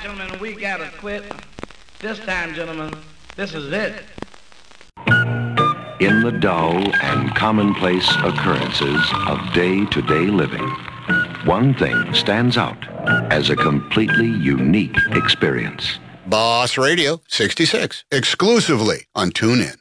gentlemen, we gotta quit. This time, gentlemen, this is it. In the dull and commonplace occurrences of day-to-day living, one thing stands out as a completely unique experience. Boss Radio 66, exclusively on TuneIn.